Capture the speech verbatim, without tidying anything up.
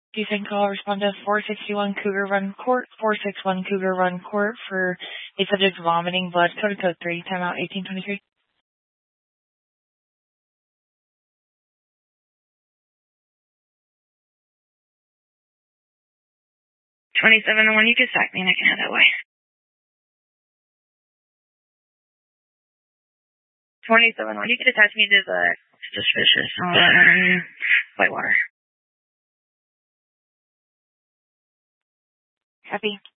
Decent call. Respond to four sixty-one Cougar Run Court, four sixty-one Cougar Run Court for a subject vomiting blood. Code code three, timeout eighteen twenty-three. twenty-seven oh one, you can stack me and I can head that way. twenty-seven oh one, you can attach me to the suspicious um, Whitewater. Happy.